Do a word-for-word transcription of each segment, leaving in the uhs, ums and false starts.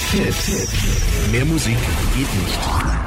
Hits. Mehr Musik geht nicht.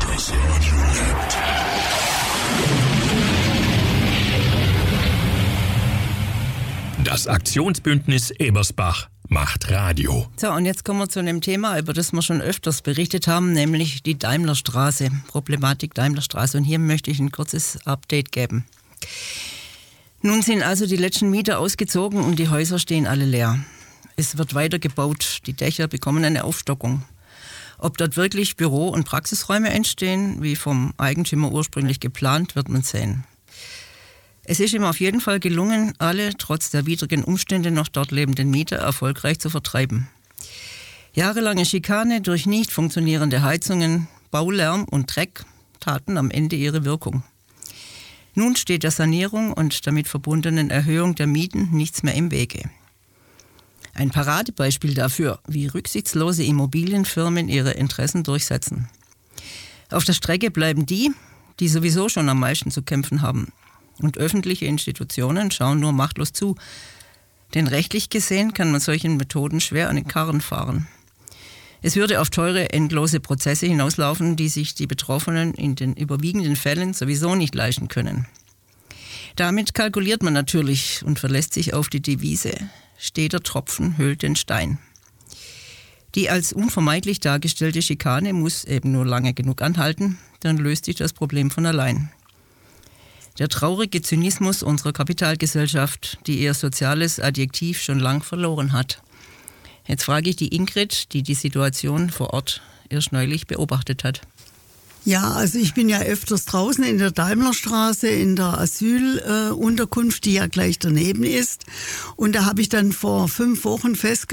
Das Aktionsbündnis Ebersbach macht Radio. So, und jetzt kommen wir zu einem Thema, über das wir schon öfters berichtet haben, nämlich die Daimlerstraße, Problematik Daimlerstraße. Und hier möchte ich ein kurzes Update geben. Nun sind also die letzten Mieter ausgezogen und die Häuser stehen alle leer. Es wird weiter gebaut, die Dächer bekommen eine Aufstockung. Ob dort wirklich Büro- und Praxisräume entstehen, wie vom Eigentümer ursprünglich geplant, wird man sehen. Es ist ihm auf jeden Fall gelungen, alle trotz der widrigen Umstände noch dort lebenden Mieter erfolgreich zu vertreiben. Jahrelange Schikane durch nicht funktionierende Heizungen, Baulärm und Dreck taten am Ende ihre Wirkung. Nun steht der Sanierung und damit verbundenen Erhöhung der Mieten nichts mehr im Wege. Ein Paradebeispiel dafür, wie rücksichtslose Immobilienfirmen ihre Interessen durchsetzen. Auf der Strecke bleiben die, die sowieso schon am meisten zu kämpfen haben. Und öffentliche Institutionen schauen nur machtlos zu. Denn rechtlich gesehen kann man solchen Methoden schwer an den Karren fahren. Es würde auf teure, endlose Prozesse hinauslaufen, die sich die Betroffenen in den überwiegenden Fällen sowieso nicht leisten können. Damit kalkuliert man natürlich und verlässt sich auf die Devise: steter Tropfen höhlt den Stein. Die als unvermeidlich dargestellte Schikane muss eben nur lange genug anhalten, dann löst sich das Problem von allein. Der traurige Zynismus unserer Kapitalgesellschaft, die ihr soziales Adjektiv schon lang verloren hat. Jetzt frage ich die Ingrid, die die Situation vor Ort erst neulich beobachtet hat. Ja, also ich bin ja öfters draußen in der Daimlerstraße, in der Asylunterkunft, äh, die ja gleich daneben ist. Und da habe ich dann vor fünf Wochen festgestellt,